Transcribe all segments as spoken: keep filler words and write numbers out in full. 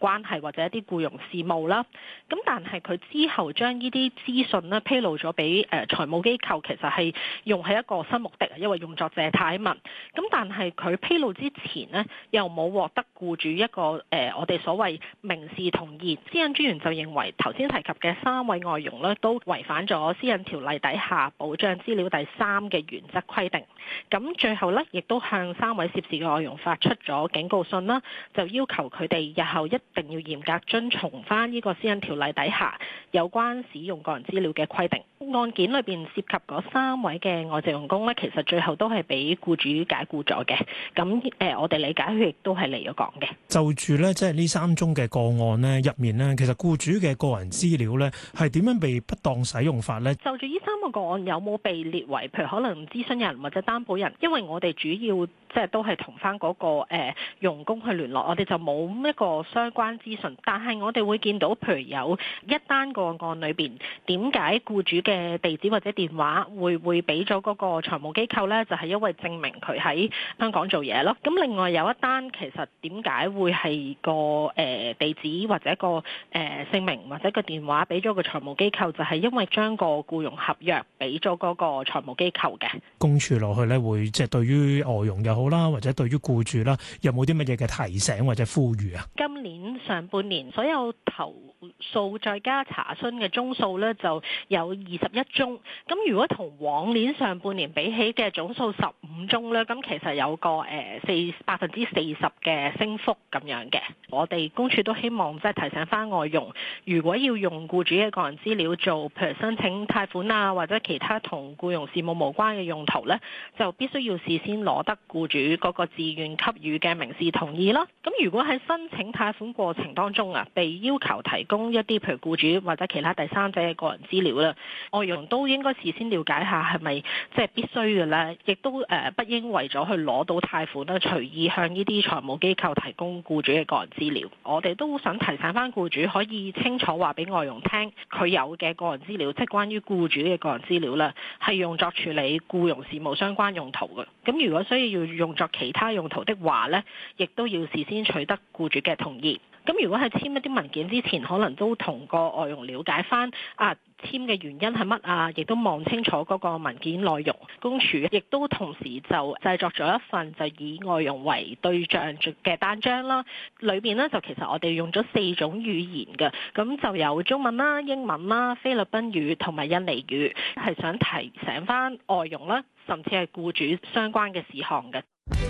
關係或者一啲僱傭事務啦。咁但係佢之後將呢啲資訊咧披露咗俾誒財務機構，其實係用喺一個新目的，因為用作借貸嘛。咁但係佢披露之前呢，又冇獲得僱主一個誒、呃、我哋所謂明示同意。私隱專員就認為頭先提及嘅三位外傭咧都違反咗私隱條例底下保障資料第三嘅原則規定。咁最後咧，亦都向三位涉事嘅外傭發出咗警告信啦，就要求佢哋日後一定要嚴格遵從翻呢個私隱條例底下有關使用個人資料嘅規定。案件裏邊涉及嗰三位嘅外籍傭工咧，其實最後都係俾僱主解僱咗嘅。咁誒、呃，我哋理解佢亦都係離咗港嘅。 就住咧，即係呢三宗嘅個案咧入面咧，其實僱主嘅個人資料咧係點樣被不當使用法咧？ 就住呢三個個案有冇被列為譬如可能諮詢人或者擔保人？因為我哋主要即係都係同翻嗰個誒傭工去聯絡，我哋就冇一個相關資訊。但係我哋會見到，譬如有一單個案裏邊，點解僱主嘅地址或者電話會會俾咗嗰個財務機構呢？就係、是、因為證明佢喺香港做嘢咯。咁另外有一單其實點解會係個誒、呃、地址或者個誒、呃、姓名或者個電話俾咗個財務機構，就係、是、因為將個僱傭合約俾咗嗰個財務機構嘅。 公署落去咧，會即係對於外傭又好啦，或者對於僱主啦，有冇啲乜嘢嘅提醒或者呼籲啊？ 今年上半年所有投訴再加查詢嘅宗數咧，就有二十一宗。咁如果同往年上半年比起嘅總數十五宗咧，咁其實有個誒四百分之四十嘅升幅咁樣嘅。我哋公署都希望即係提醒翻外傭，如果要用僱主嘅個人資料做譬如申請貸款啊，或者其他同僱傭事務無關嘅用途咧，就必須要事先攞得僱主嗰個自願給予嘅明示同意啦。咁如果喺申請貸款過程當中啊，被要求提供一啲譬如僱主或者其他第三者嘅個人資料啦，外傭都應該事先了解下係咪即係必須嘅咧，亦都誒不應為咗去攞到貸款啦，隨意向呢啲財務機構提供僱主嘅個人資料。我哋都想提醒翻僱主，可以清楚話俾外傭聽，佢有嘅個人資料，即係關於僱主嘅個人資料啦，係用作處理僱傭事務相關用途嘅。咁如果需要用作其他用途的話呢，亦都要事先取得僱主嘅同意。咁如果係簽一啲文件之前，可能都同個外傭了解翻啊簽嘅原因係乜啊，亦都望清楚嗰個文件內容。公署亦都同時就製作咗一份就以外傭為對象嘅單張啦，裏邊呢，就其實我哋用咗四種語言嘅，咁就有中文啦、英文啦、菲律賓語同埋印尼語，係想提醒翻外傭啦，甚至係僱主相關嘅事項嘅。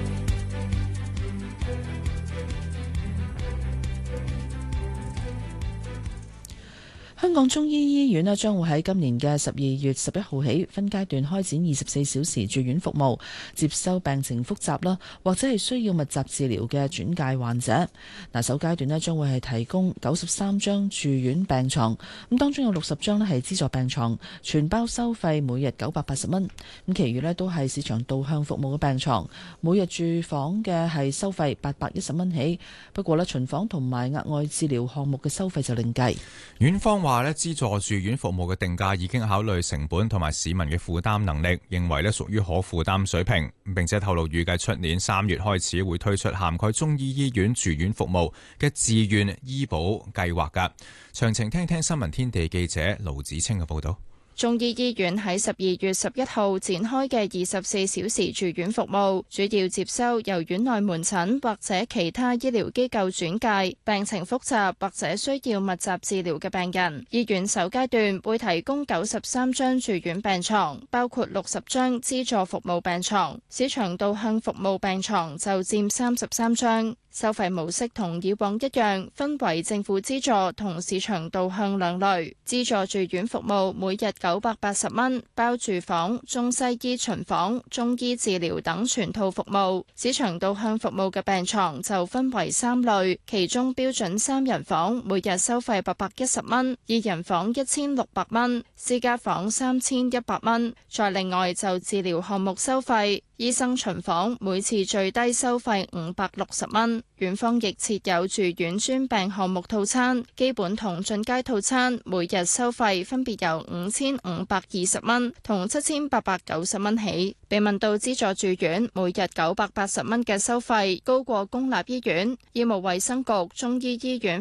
香港中醫醫院咧將會喺今年嘅十二月十一號起分階段開展二十四小時住院服務，接收病情複雜啦，或者係需要密集治療嘅轉介患者。嗱，首階段咧將會係提供九十三張住院病床，咁當中有六十張咧係資助病床，全包收費每日九百八十蚊。咁其餘咧都係市場導向服務嘅病床，每日住房嘅係收費八百一十蚊起。不過咧巡房同埋額外治療項目嘅收費就另計。 院方話咧資助住院服務嘅定價已經考慮成本同埋市民嘅負擔能力，認為咧屬於可負擔水平，並且透露預計出年三月開始會推出涵蓋中醫醫院住院服務嘅自願醫保計劃㗎。詳情聽聽新聞天地記者盧子清嘅報導。 中醫醫院喺十二月十一號展開嘅二十四小時住院服務，主要接收由院內門診或者其他醫療機構轉介、病情複雜或者需要密集治療嘅病人。醫院首階段會提供九十三張住院病床，包括六十張資助服務病床，市場導向服務病床就佔三十三張。收費模式同以往一樣，分為政府資助同市場導向兩類。資助住院服務每日九百八十蚊，包住房、中西醫巡房、中醫治療等全套服務。市場導向服務嘅病床就分為三類，其中標準三人房每日收費八百一十蚊，二人房一千六百蚊，私家房三千一百蚊。再另外就治療項目收費，醫生巡房每次最低收費五百六十蚊。院方亦設有住院專病項目套餐，基本同進階套餐每日收費分別由五千五百二十蚊同七千八百九十蚊起。被問到資助住院每日九百八十蚊嘅收費高過公立醫院，醫務衛生局中醫醫院